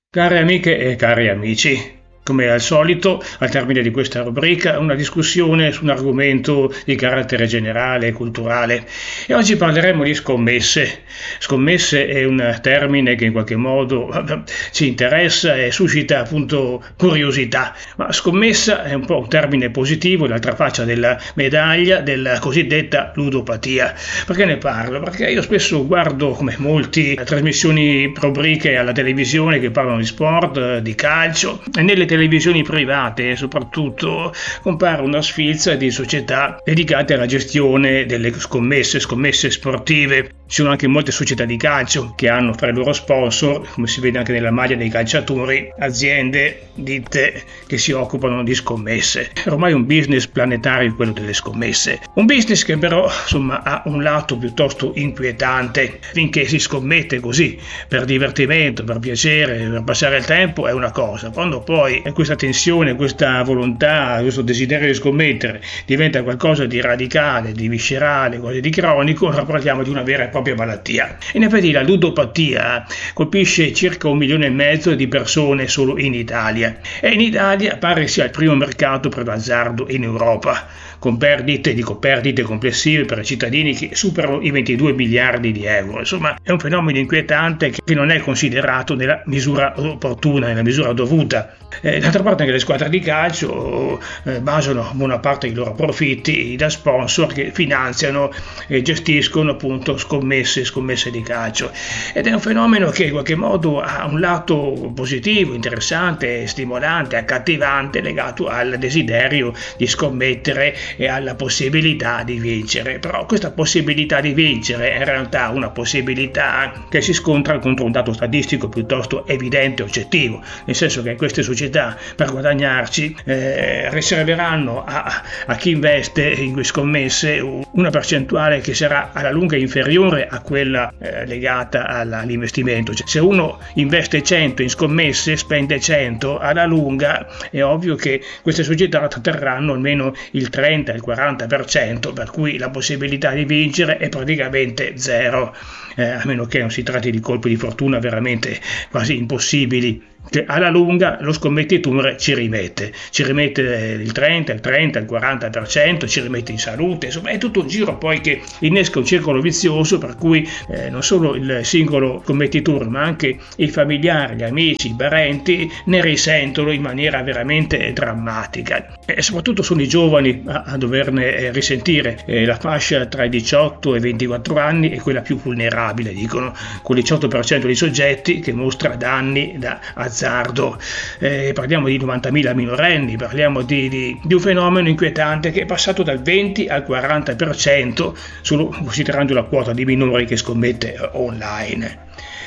Care amiche e cari amici, come al solito, al termine di questa rubrica, una discussione su un argomento di carattere generale e culturale. E oggi parleremo di scommesse. Scommesse è un termine che in qualche modo ci interessa e suscita appunto curiosità, ma scommessa è un po' un termine positivo, l'altra faccia della medaglia della cosiddetta ludopatia. Perché ne parlo? Perché io spesso guardo, come molti, trasmissioni rubriche alla televisione che parlano di sport, di calcio, e nelle televisioni private soprattutto compare una sfilza di società dedicate alla gestione delle scommesse sportive. Ci sono anche molte società di calcio che hanno fra i loro sponsor, come si vede anche nella maglia dei calciatori, aziende, ditte che si occupano di scommesse. È ormai un business planetario quello delle scommesse. Un business che però ha un lato piuttosto inquietante. Finché si scommette così, per divertimento, per piacere, per passare il tempo, è una cosa. Quando poi questa tensione, questa volontà, questo desiderio di scommettere diventa qualcosa di radicale, di viscerale, quasi di cronico, allora parliamo di una vera e propria malattia. In effetti la ludopatia colpisce circa 1,5 milioni di persone solo in Italia, e in Italia pare sia il primo mercato per l'azzardo in Europa, con perdite complessive per i cittadini che superano i 22 miliardi di euro. Insomma, è un fenomeno inquietante che non è considerato nella misura opportuna, nella misura dovuta. D'altra parte anche le squadre di calcio basano buona parte dei loro profitti da sponsor che finanziano e gestiscono appunto scommesse di calcio, ed è un fenomeno che in qualche modo ha un lato positivo, interessante, stimolante, accattivante, legato al desiderio di scommettere e alla possibilità di vincere. Però questa possibilità di vincere è in realtà una possibilità che si scontra contro un dato statistico piuttosto evidente e oggettivo, nel senso che queste società per guadagnarci riserveranno a chi investe in scommesse una percentuale che sarà alla lunga inferiore a quella legata all'investimento. Cioè, se uno investe 100 in scommesse, spende 100, alla lunga è ovvio che queste società tratterranno almeno il 30, il 40%, per cui la possibilità di vincere è praticamente zero, a meno che non si tratti di colpi di fortuna veramente quasi impossibili, che alla lunga lo scommettitore ci rimette il 30, il 40%, ci rimette in salute. Insomma, è tutto un giro poi che innesca un circolo vizioso, per cui non solo il singolo scommettitore ma anche i familiari, gli amici, i parenti ne risentono in maniera veramente drammatica, e soprattutto sono i giovani a doverne risentire. La fascia tra i 18 e i 24 anni è quella più vulnerabile, dicono, con il 18% dei soggetti che mostra danni da azzardo. Parliamo di 90.000 minorenni, parliamo di un fenomeno inquietante che è passato dal 20 al 40%, solo considerando la quota di minori che scommette online.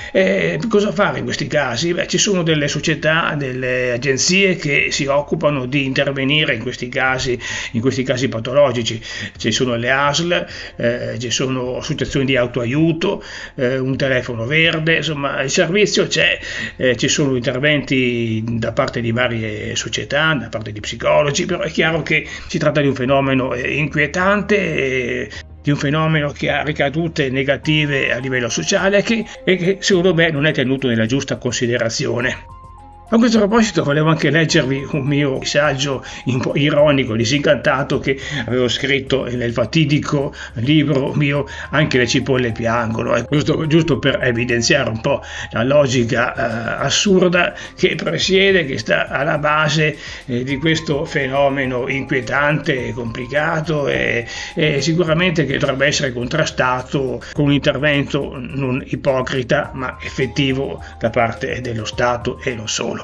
Cosa fare in questi casi? Ci sono delle società, delle agenzie che si occupano di intervenire in questi casi patologici. Ci sono le ASL, ci sono associazioni di autoaiuto, un telefono verde, insomma il servizio c'è, ci sono interventi da parte di varie società, da parte di psicologi, però è chiaro che si tratta di un fenomeno inquietante, di un fenomeno che ha ricadute negative a livello sociale e che secondo me non è tenuto nella giusta considerazione. A questo proposito volevo anche leggervi un mio saggio un po' ironico, disincantato, che avevo scritto nel fatidico libro mio Anche le cipolle piangono, giusto per evidenziare un po' la logica assurda che presiede, che sta alla base di questo fenomeno inquietante e complicato, e sicuramente che dovrebbe essere contrastato con un intervento non ipocrita ma effettivo da parte dello Stato e non solo.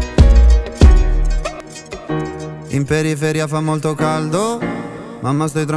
In periferia fa molto caldo, mamma stai tranquilla.